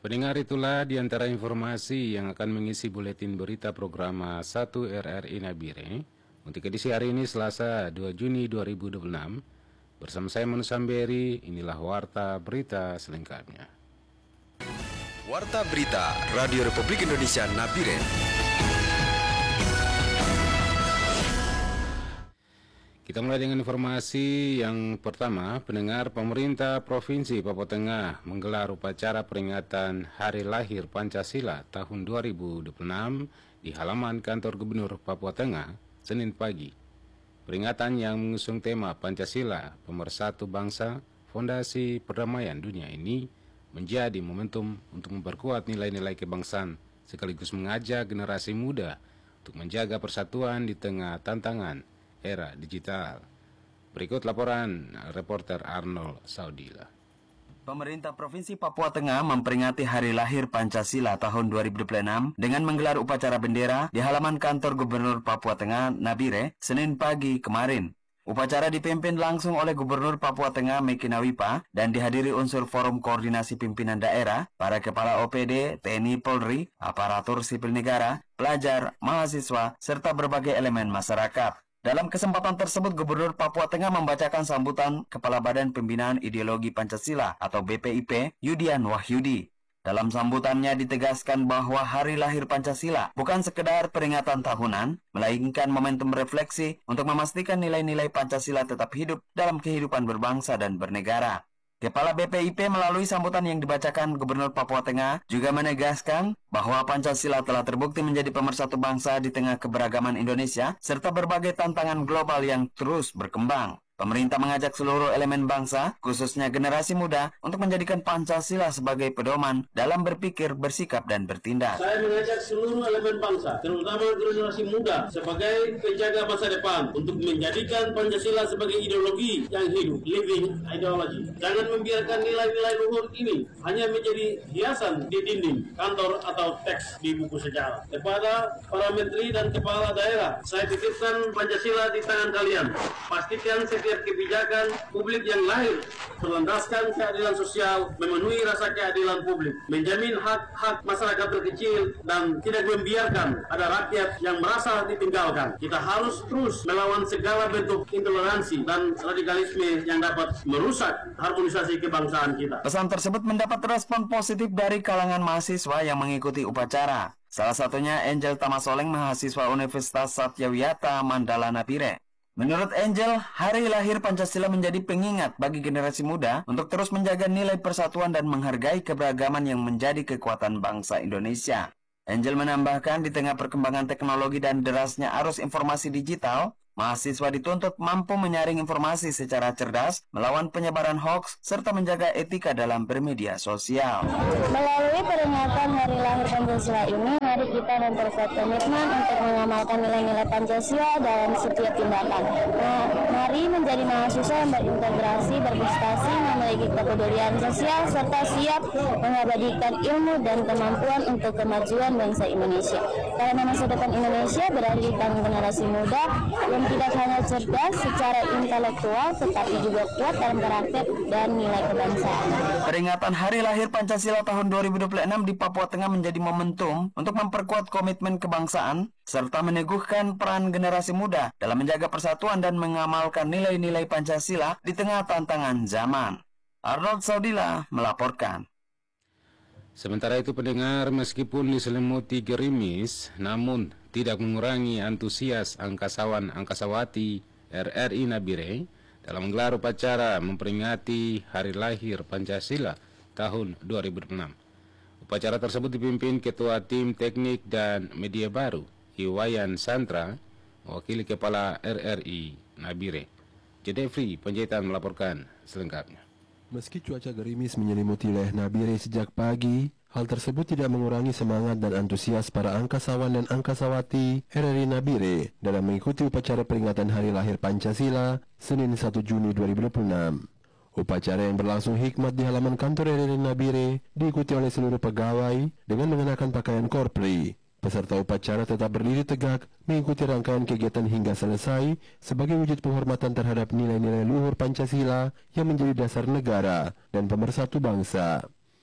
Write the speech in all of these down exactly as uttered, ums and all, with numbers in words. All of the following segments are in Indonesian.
Pendengar, itulah di antara informasi yang akan mengisi buletin berita program satu R R I Nabire untuk edisi hari ini Selasa dua Juni dua ribu dua puluh enam. Bersama saya Manu Samberi, inilah Warta Berita selengkapnya. Warta Berita Radio Republik Indonesia Nabire. Kita mulai dengan informasi yang pertama. Pendengar, pemerintah Provinsi Papua Tengah menggelar upacara peringatan Hari Lahir Pancasila tahun dua ribu dua puluh enam di halaman kantor Gubernur Papua Tengah, Senin pagi. Peringatan yang mengusung tema Pancasila, Pemersatu Bangsa, Fondasi Perdamaian Dunia ini menjadi momentum untuk memperkuat nilai-nilai kebangsaan sekaligus mengajak generasi muda untuk menjaga persatuan di tengah tantangan era digital. Berikut laporan reporter Arnold Saudila. Pemerintah Provinsi Papua Tengah memperingati Hari Lahir Pancasila tahun dua ribu dua puluh enam dengan menggelar upacara bendera di halaman kantor Gubernur Papua Tengah, Nabire, Senin pagi kemarin. Upacara dipimpin langsung oleh Gubernur Papua Tengah Meki Nawipa dan dihadiri unsur Forum Koordinasi Pimpinan Daerah, para Kepala O P D, T N I Polri, aparatur sipil negara, pelajar, mahasiswa, serta berbagai elemen masyarakat. Dalam kesempatan tersebut, Gubernur Papua Tengah membacakan sambutan Kepala Badan Pembinaan Ideologi Pancasila atau B P I P, Yudian Wahyudi. Dalam sambutannya ditegaskan bahwa Hari Lahir Pancasila bukan sekedar peringatan tahunan, melainkan momentum refleksi untuk memastikan nilai-nilai Pancasila tetap hidup dalam kehidupan berbangsa dan bernegara. Kepala B P I P melalui sambutan yang dibacakan Gubernur Papua Tengah juga menegaskan bahwa Pancasila telah terbukti menjadi pemersatu bangsa di tengah keberagaman Indonesia serta berbagai tantangan global yang terus berkembang. Pemerintah mengajak seluruh elemen bangsa, khususnya generasi muda, untuk menjadikan Pancasila sebagai pedoman dalam berpikir, bersikap, dan bertindak. Saya mengajak seluruh elemen bangsa, terutama generasi muda, sebagai penjaga masa depan, untuk menjadikan Pancasila sebagai ideologi yang hidup, living ideology. Jangan membiarkan nilai-nilai luhur ini hanya menjadi hiasan di dinding kantor atau teks di buku sejarah. Kepada para menteri dan kepala daerah, saya titipkan Pancasila di tangan kalian. Pastikan setiap kebijakan publik yang lahir berlandaskan keadilan sosial, memenuhi rasa keadilan publik, menjamin hak-hak masyarakat terkecil, dan tidak membiarkan ada rakyat yang merasa ditinggalkan. Kita harus terus melawan segala bentuk intoleransi dan radikalisme yang dapat merusak harmonisasi kebangsaan kita. Pesan tersebut mendapat respon positif dari kalangan mahasiswa yang mengikuti upacara. Salah satunya Angel Tamasoleng, mahasiswa Universitas Satyawiyata Mandala Nabire. Menurut Angel, Hari Lahir Pancasila menjadi pengingat bagi generasi muda untuk terus menjaga nilai persatuan dan menghargai keberagaman yang menjadi kekuatan bangsa Indonesia. Angel menambahkan, di tengah perkembangan teknologi dan derasnya arus informasi digital, mahasiswa dituntut mampu menyaring informasi secara cerdas, melawan penyebaran hoaks, serta menjaga etika dalam bermedia sosial. Melalui peringatan Hari Lahir Pancasila ini, mari kita memperkuat komitmen untuk mengamalkan nilai-nilai Pancasila dalam setiap tindakan. Nah, mari menjadi mahasiswa yang berintegrasi, berprestasi, memiliki kepedulian sosial, serta siap mengabadikan ilmu dan kemampuan untuk kemajuan bangsa Indonesia. Karena masa depan Indonesia berada di tangan generasi muda yang tidak hanya cerdas secara intelektual, tetapi juga kuat dalam karakter dan nilai kebangsaan. Peringatan Hari Lahir Pancasila tahun dua ribu dua puluh enam di Papua Tengah menjadi momentum untuk memperkuat komitmen kebangsaan, serta meneguhkan peran generasi muda dalam menjaga persatuan dan mengamalkan nilai-nilai Pancasila di tengah tantangan zaman. Arnold Saudila melaporkan. Sementara itu, pendengar, meskipun diselimuti gerimis, namun tidak mengurangi antusias angkasawan-angkasawati R R I Nabire dalam menggelar upacara memperingati Hari Lahir Pancasila tahun dua ribu dua puluh enam. Upacara tersebut dipimpin Ketua Tim Teknik dan Media Baru, Iwayan Santra, mewakili Kepala R R I Nabire. Jedefri Panjaitan melaporkan selengkapnya. Meski cuaca gerimis menyelimuti wilayah Nabire sejak pagi, hal tersebut tidak mengurangi semangat dan antusias para angkasawan dan angkasawati R R I Nabire dalam mengikuti upacara peringatan Hari Lahir Pancasila Senin satu Juni dua ribu dua puluh enam. Upacara yang berlangsung hikmat di halaman kantor R R I Nabire diikuti oleh seluruh pegawai dengan mengenakan pakaian korpri. Peserta upacara tetap berdiri tegak mengikuti rangkaian kegiatan hingga selesai sebagai wujud penghormatan terhadap nilai-nilai luhur Pancasila yang menjadi dasar negara dan pemersatu bangsa.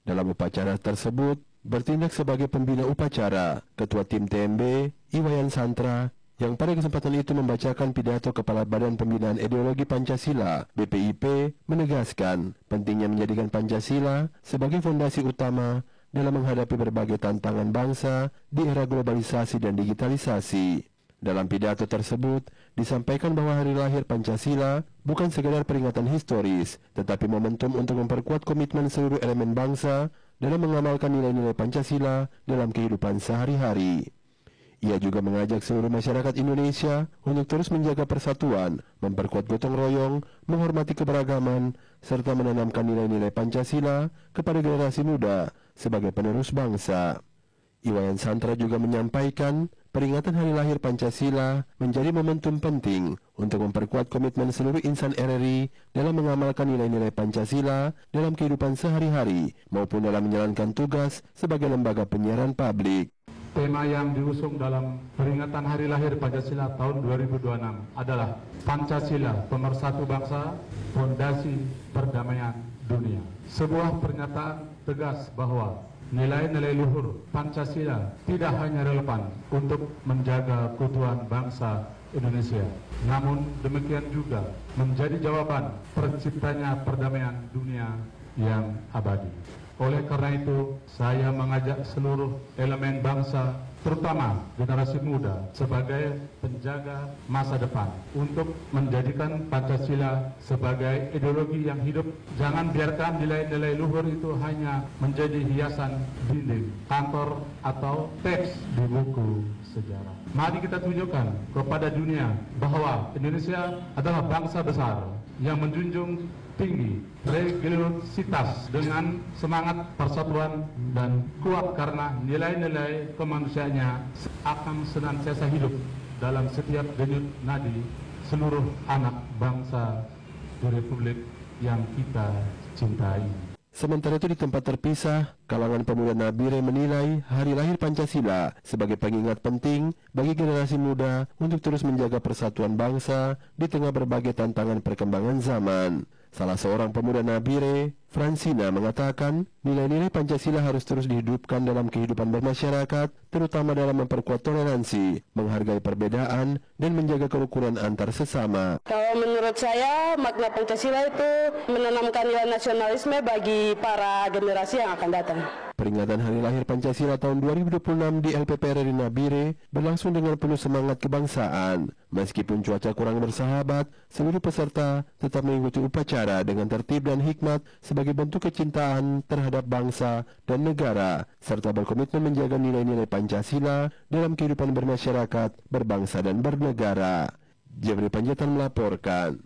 Dalam upacara tersebut, bertindak sebagai pembina upacara, Ketua Tim T M B, Iwayan Santra, yang pada kesempatan itu membacakan pidato Kepala Badan Pembinaan Ideologi Pancasila, B P I P, menegaskan pentingnya menjadikan Pancasila sebagai fondasi utama dalam menghadapi berbagai tantangan bangsa di era globalisasi dan digitalisasi. Dalam pidato tersebut, disampaikan bahwa hari lahir Pancasila bukan sekedar peringatan historis, tetapi momentum untuk memperkuat komitmen seluruh elemen bangsa dalam mengamalkan nilai-nilai Pancasila dalam kehidupan sehari-hari. Ia juga mengajak seluruh masyarakat Indonesia untuk terus menjaga persatuan, memperkuat gotong royong, menghormati keberagaman, serta menanamkan nilai-nilai Pancasila kepada generasi muda sebagai penerus bangsa. Iwayan Santra juga menyampaikan peringatan Hari Lahir Pancasila menjadi momentum penting untuk memperkuat komitmen seluruh insan R R I dalam mengamalkan nilai-nilai Pancasila dalam kehidupan sehari-hari maupun dalam menjalankan tugas sebagai lembaga penyiaran publik. Tema yang diusung dalam peringatan Hari Lahir Pancasila tahun dua ribu dua puluh enam adalah Pancasila, pemersatu bangsa, fondasi perdamaian dunia. Sebuah pernyataan tegas bahwa nilai-nilai luhur Pancasila tidak hanya relevan untuk menjaga keutuhan bangsa Indonesia, namun demikian juga menjadi jawaban terciptanya perdamaian dunia yang abadi. Oleh karena itu, saya mengajak seluruh elemen bangsa, terutama generasi muda, sebagai penjaga masa depan untuk menjadikan Pancasila sebagai ideologi yang hidup. Jangan biarkan nilai-nilai luhur itu hanya menjadi hiasan dinding, kantor, atau teks di buku sejarah. Mari kita tunjukkan kepada dunia bahwa Indonesia adalah bangsa besar yang menjunjung tinggi religiositas dengan semangat persatuan dan kuat karena nilai-nilai kemanusiaannya akan senantiasa hidup dalam setiap denyut nadi seluruh anak bangsa di Republik yang kita cintai. Sementara itu di tempat terpisah, kalangan pemuda Nabire menilai Hari Lahir Pancasila sebagai pengingat penting bagi generasi muda untuk terus menjaga persatuan bangsa di tengah berbagai tantangan perkembangan zaman. Salah seorang pemuda Nabire, Fransina, mengatakan nilai-nilai Pancasila harus terus dihidupkan dalam kehidupan bermasyarakat, terutama dalam memperkuat toleransi, menghargai perbedaan, dan menjaga kerukunan antar sesama. Kalau menurut saya, makna Pancasila itu menanamkan nilai nasionalisme bagi para generasi yang akan datang. Peringatan Hari Lahir Pancasila tahun dua ribu dua puluh enam di L P P R R I Nabire berlangsung dengan penuh semangat kebangsaan. Meskipun cuaca kurang bersahabat, seluruh peserta tetap mengikuti upacara dengan tertib dan hikmat sebagai bentuk kecintaan terhadap bangsa dan negara, serta berkomitmen menjaga nilai-nilai Pancasila dalam kehidupan bermasyarakat, berbangsa dan bernegara. Jeffrey Panjaitan melaporkan.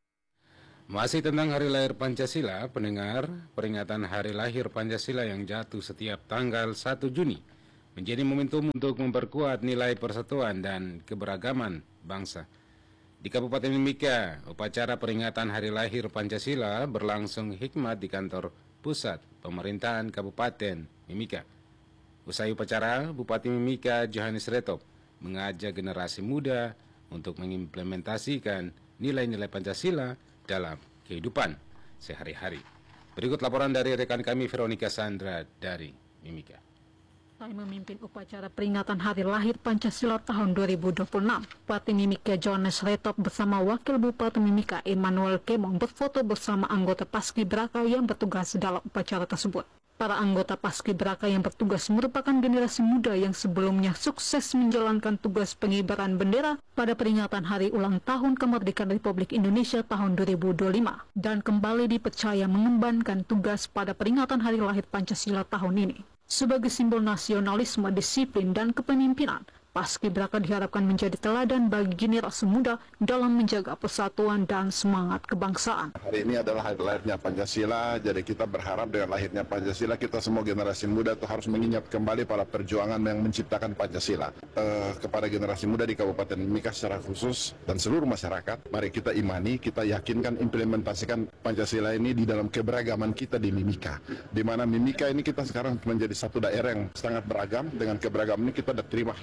Masih tentang Hari Lahir Pancasila, pendengar, peringatan Hari Lahir Pancasila yang jatuh setiap tanggal satu Juni menjadi momentum untuk memperkuat nilai persatuan dan keberagaman bangsa. Di Kabupaten Mimika, upacara peringatan Hari Lahir Pancasila berlangsung hikmat di kantor pusat pemerintahan Kabupaten Mimika. Usai upacara, Bupati Mimika Johannes Retop mengajak generasi muda untuk mengimplementasikan nilai-nilai Pancasila dalam kehidupan sehari-hari. Berikut laporan dari rekan kami Veronica Sandra dari Mimika. Saya memimpin upacara peringatan Hari Lahir Pancasila tahun dua ribu dua puluh enam. Bupati Mimika Johannes Retop bersama Wakil Bupati Mimika Emmanuel Kemong berfoto bersama anggota Paskibraka yang bertugas dalam upacara tersebut. Para anggota Paskibraka yang bertugas merupakan generasi muda yang sebelumnya sukses menjalankan tugas pengibaran bendera pada peringatan Hari Ulang Tahun Kemerdekaan Republik Indonesia tahun dua ribu dua puluh lima dan kembali dipercaya mengembankan tugas pada peringatan Hari Lahir Pancasila tahun ini. Sebagai simbol nasionalisme, disiplin, dan kepemimpinan, Paskibraka diharapkan menjadi teladan bagi generasi muda dalam menjaga persatuan dan semangat kebangsaan. Hari ini adalah hari lahirnya Pancasila, jadi kita berharap dengan lahirnya Pancasila kita semua generasi muda itu harus mengingat kembali pada perjuangan yang menciptakan Pancasila. Eh, kepada generasi muda di Kabupaten Mimika secara khusus dan seluruh masyarakat, mari kita imani, kita yakinkan, implementasikan Pancasila ini di dalam keberagaman kita di Mimika. Di mana Mimika ini kita sekarang menjadi satu daerah yang sangat beragam, dengan keberagaman ini kita terima harmoni.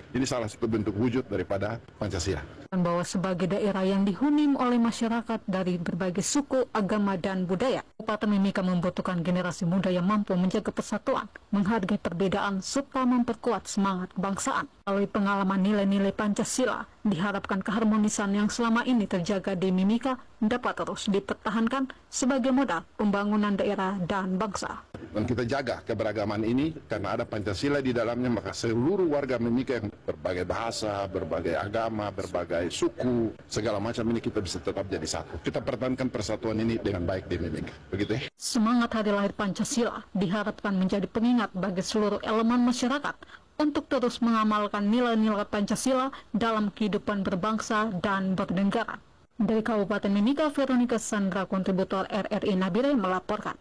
Ini salah satu bentuk wujud daripada Pancasila. Dan bahwa sebagai daerah yang dihuni oleh masyarakat dari berbagai suku, agama, dan budaya, Kabupaten Mimika membutuhkan generasi muda yang mampu menjaga persatuan, menghargai perbedaan, serta memperkuat semangat kebangsaan. Melalui pengalaman nilai-nilai Pancasila, diharapkan keharmonisan yang selama ini terjaga di Mimika dapat terus dipertahankan sebagai modal pembangunan daerah dan bangsa. Dan kita jaga keberagaman ini karena ada Pancasila di dalamnya, maka seluruh warga Mimika yang berbagai bahasa, berbagai agama, berbagai suku, segala macam ini kita bisa tetap jadi satu. Kita pertahankan persatuan ini dengan baik di Mimika. Begitu ya? Semangat Hari Lahir Pancasila diharapkan menjadi pengingat bagi seluruh elemen masyarakat untuk terus mengamalkan nilai-nilai Pancasila dalam kehidupan berbangsa dan bernegara. Dari Kabupaten Mimika, Veronica Sandra, kontributor R R I Nabire melaporkan.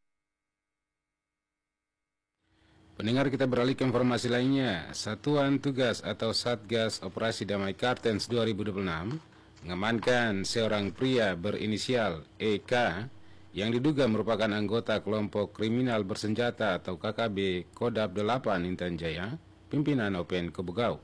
Pendengar, kita beralih ke informasi lainnya. Satuan Tugas atau Satgas Operasi Damai Kartens dua ribu dua puluh enam mengamankan seorang pria berinisial E K yang diduga merupakan anggota kelompok kriminal bersenjata atau K K B Kodab delapan Intan Jaya, pimpinan Open Kobogau.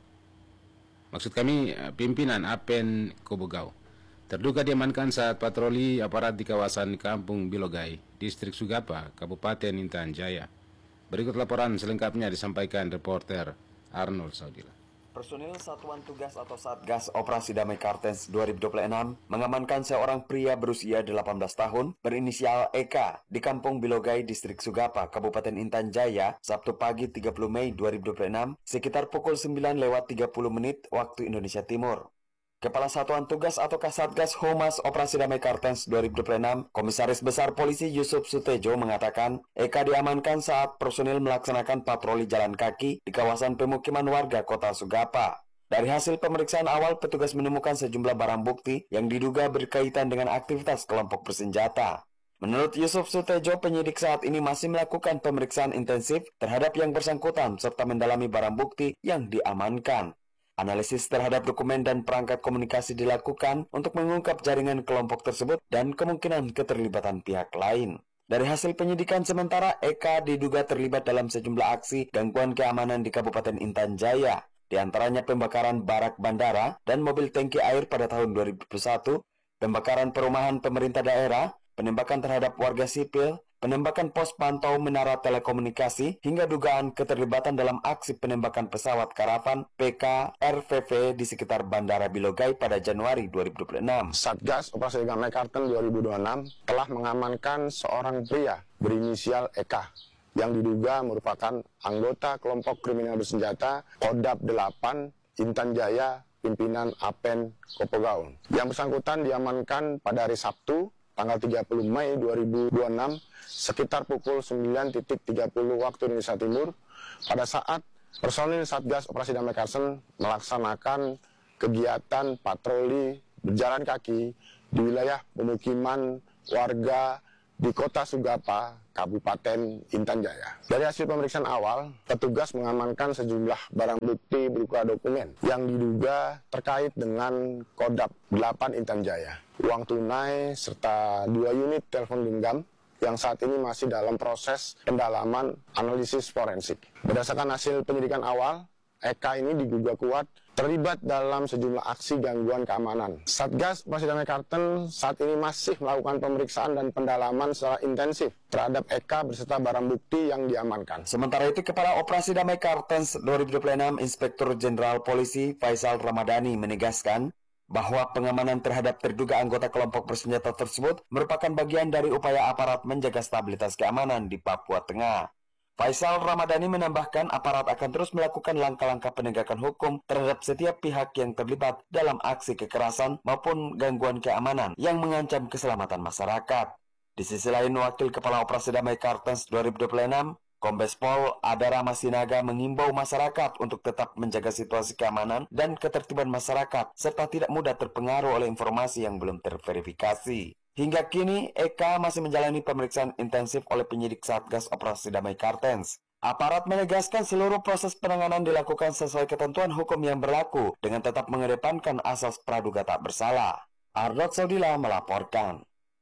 Maksud kami, pimpinan Apen Kobogau. Terduga diamankan saat patroli aparat di kawasan Kampung Bilogai, Distrik Sugapa, Kabupaten Intan Jaya. Berikut laporan selengkapnya disampaikan reporter Arnold Saudila. Personil Satuan Tugas atau Satgas Operasi Damai Kartens dua ribu dua puluh enam mengamankan seorang pria berusia delapan belas tahun berinisial E K di Kampung Bilogai, Distrik Sugapa, Kabupaten Intan Jaya, Sabtu pagi tiga puluh Mei dua ribu dua puluh enam sekitar pukul sembilan lewat tiga puluh menit waktu Indonesia Timur. Kepala Satuan Tugas atau Kasatgas Humas Operasi Damai Kartens dua ribu dua puluh enam, Komisaris Besar Polisi Yusuf Sutejo mengatakan, E K diamankan saat personil melaksanakan patroli jalan kaki di kawasan pemukiman warga Kota Sugapa. Dari hasil pemeriksaan awal, petugas menemukan sejumlah barang bukti yang diduga berkaitan dengan aktivitas kelompok bersenjata. Menurut Yusuf Sutejo, penyidik saat ini masih melakukan pemeriksaan intensif terhadap yang bersangkutan serta mendalami barang bukti yang diamankan. Analisis terhadap dokumen dan perangkat komunikasi dilakukan untuk mengungkap jaringan kelompok tersebut dan kemungkinan keterlibatan pihak lain. Dari hasil penyidikan sementara, E K diduga terlibat dalam sejumlah aksi gangguan keamanan di Kabupaten Intan Jaya, di antaranya pembakaran barak bandara dan mobil tangki air pada tahun dua ribu dua puluh satu, pembakaran perumahan pemerintah daerah, penembakan terhadap warga sipil, penembakan pos pantau menara telekomunikasi, hingga dugaan keterlibatan dalam aksi penembakan pesawat karavan P K R V V di sekitar Bandara Bilogai pada Januari dua ribu dua puluh enam. Satgas Operasi Damai Kartens dua ribu dua puluh enam telah mengamankan seorang pria berinisial E K yang diduga merupakan anggota kelompok kriminal bersenjata Kodab delapan Intan Jaya, pimpinan Apen Kobogau. Yang bersangkutan diamankan pada hari Sabtu tanggal tiga puluh Mei dua ribu dua puluh enam sekitar pukul sembilan tiga puluh waktu Indonesia Timur pada saat personil Satgas Operasi Damai Kartens melaksanakan kegiatan patroli berjalan kaki di wilayah pemukiman warga di Kota Sugapa, Kabupaten Intan Jaya. Dari hasil pemeriksaan awal, petugas mengamankan sejumlah barang bukti berupa dokumen yang diduga terkait dengan Kodab delapan Intan Jaya, uang tunai, serta dua unit telepon genggam yang saat ini masih dalam proses pendalaman analisis forensik. Berdasarkan hasil penyidikan awal, E K ini diduga kuat terlibat dalam sejumlah aksi gangguan keamanan. Satgas Operasi Damai Kartens saat ini masih melakukan pemeriksaan dan pendalaman secara intensif terhadap E K beserta barang bukti yang diamankan. Sementara itu, Kepala Operasi Damai Kartens dua ribu dua puluh enam Inspektur Jenderal Polisi Faisal Ramadhani menegaskan bahwa pengamanan terhadap terduga anggota kelompok bersenjata tersebut merupakan bagian dari upaya aparat menjaga stabilitas keamanan di Papua Tengah. Faisal Ramadhani menambahkan aparat akan terus melakukan langkah-langkah penegakan hukum terhadap setiap pihak yang terlibat dalam aksi kekerasan maupun gangguan keamanan yang mengancam keselamatan masyarakat. Di sisi lain, Wakil Kepala Operasi Damai Kartens dua ribu dua puluh enam, Kombes Pol Adara Masinaga mengimbau masyarakat untuk tetap menjaga situasi keamanan dan ketertiban masyarakat serta tidak mudah terpengaruh oleh informasi yang belum terverifikasi. Hingga kini, E K masih menjalani pemeriksaan intensif oleh penyidik Satgas Operasi Damai Kartens. Aparat menegaskan seluruh proses penanganan dilakukan sesuai ketentuan hukum yang berlaku dengan tetap mengedepankan asas praduga tak bersalah. Arnold Saudila melaporkan.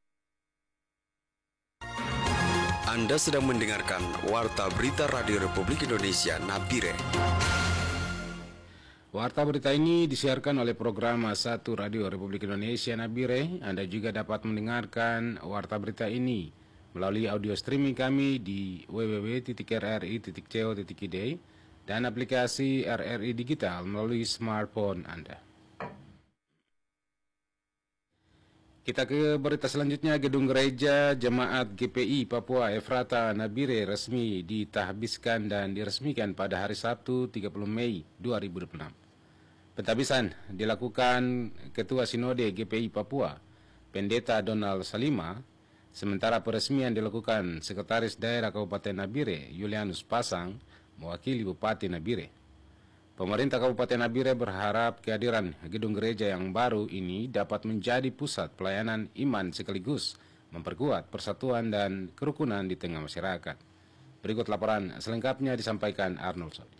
Anda sedang mendengarkan Warta Berita Radio Republik Indonesia Nabire. Warta berita ini disiarkan oleh program satu Radio Republik Indonesia Nabire. Anda juga dapat mendengarkan warta berita ini melalui audio streaming kami di w w w titik r r i titik co titik i d dan aplikasi R R I Digital melalui smartphone Anda. Kita ke berita selanjutnya. Gedung Gereja Jemaat G P I Papua Efrata Nabire resmi ditahbiskan dan diresmikan pada hari Sabtu tiga puluh Mei dua ribu dua puluh enam. Pentahbisan dilakukan Ketua Sinode G P I Papua, Pendeta Donald Salima, sementara peresmian dilakukan Sekretaris Daerah Kabupaten Nabire, Julianus Pasang, mewakili Bupati Nabire. Pemerintah Kabupaten Nabire berharap kehadiran gedung gereja yang baru ini dapat menjadi pusat pelayanan iman sekaligus memperkuat persatuan dan kerukunan di tengah masyarakat. Berikut laporan selengkapnya disampaikan Arnold Saudi.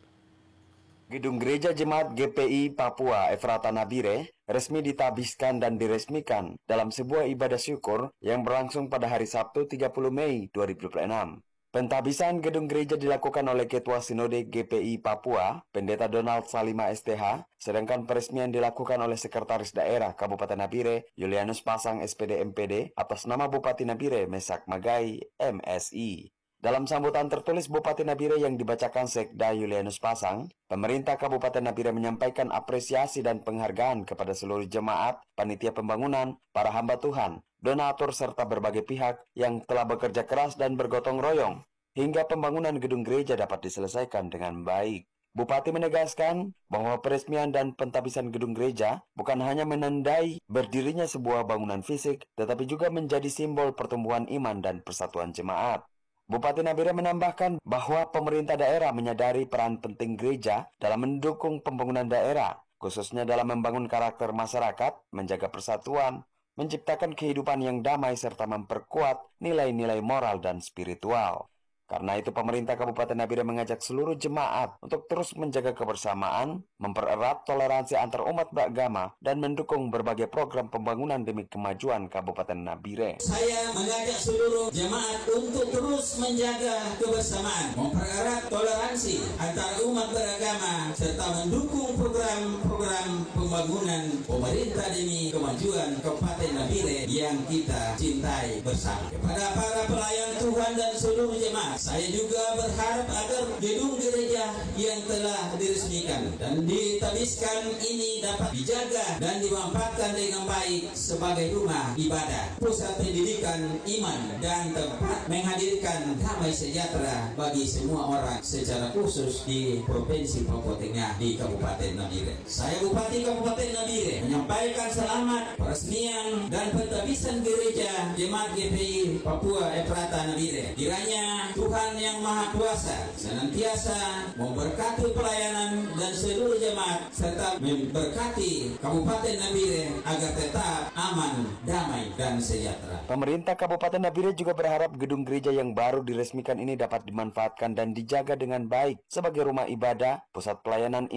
Gedung Gereja Jemaat G P I Papua Efrata Nabire resmi ditahbiskan dan diresmikan dalam sebuah ibadah syukur yang berlangsung pada hari Sabtu tiga puluh Mei dua ribu dua puluh enam. Pentahbisan gedung gereja dilakukan oleh Ketua Sinode G P I Papua, Pendeta Donald Salima S T H, sedangkan peresmian dilakukan oleh Sekretaris Daerah Kabupaten Nabire, Julianus Pasang S P D M P D, atas nama Bupati Nabire Mesak Magai M S I. Dalam sambutan tertulis Bupati Nabire yang dibacakan Sekda Julianus Pasang, pemerintah Kabupaten Nabire menyampaikan apresiasi dan penghargaan kepada seluruh jemaat, panitia pembangunan, para hamba Tuhan, donatur serta berbagai pihak yang telah bekerja keras dan bergotong royong hingga pembangunan gedung gereja dapat diselesaikan dengan baik. Bupati menegaskan bahwa peresmian dan pentahbisan gedung gereja bukan hanya menandai berdirinya sebuah bangunan fisik, tetapi juga menjadi simbol pertumbuhan iman dan persatuan jemaat. Bupati Nabire menambahkan bahwa pemerintah daerah menyadari peran penting gereja dalam mendukung pembangunan daerah, khususnya dalam membangun karakter masyarakat, menjaga persatuan, menciptakan kehidupan yang damai, serta memperkuat nilai-nilai moral dan spiritual. Karena itu pemerintah Kabupaten Nabire mengajak seluruh jemaat untuk terus menjaga kebersamaan, mempererat toleransi antar umat beragama, dan mendukung berbagai program pembangunan demi kemajuan Kabupaten Nabire. Saya mengajak seluruh jemaat untuk terus menjaga kebersamaan, mempererat toleransi antar umat beragama, serta mendukung program-program pembangunan pemerintah demi kemajuan Kabupaten Nabire yang kita cintai bersama. Kepada para pelayan Tuhan dan seluruh jemaat, saya juga berharap agar gedung gereja yang telah diresmikan dan ditahbiskan ini dapat dijaga dan dimanfaatkan dengan baik sebagai rumah ibadah, pusat pendidikan iman, dan tempat menghadirkan damai sejahtera bagi semua orang, secara khusus di Provinsi Papua Tengah di Kabupaten Nabire. Saya Bupati Kabupaten Nabire menyampaikan selamat peresmian dan pentahbisan gereja Jemaat G P I Papua Efrata Nabire. Kiranya Tuhan yang Maha Kuasa senantiasa memberkati pelayanan dan seluruh jemaat, serta memberkati Kabupaten Nabire agar tetap aman, damai, dan sejahtera. Pemerintah Kabupaten Nabire juga berharap gedung gereja yang baru diresmikan ini dapat dimanfaatkan dan dijaga dengan baik sebagai rumah ibadah, pusat pelayanan